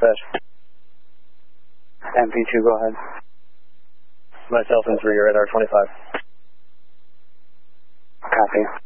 dispatch. MP2, go ahead. Myself and 3, you're radar 25. Copy.